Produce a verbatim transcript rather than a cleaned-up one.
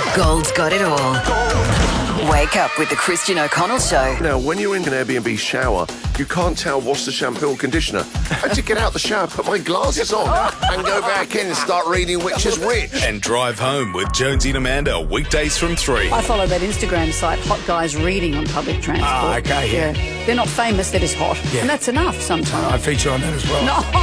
Gold's got it all. Wake up with the Christian O'Connell Show. Now, when you're in an Airbnb shower, you can't tell what's the shampoo or conditioner. I had to get out the shower, put my glasses on, and go back in and start reading Which is Rich. And drive home with Jonesy and Amanda, weekdays from three. I follow that Instagram site, Hot Guys Reading on Public Transport. Ah, okay, yeah. They're not famous, they're just hot. Yeah. And that's enough sometimes. I feature on that as well. No.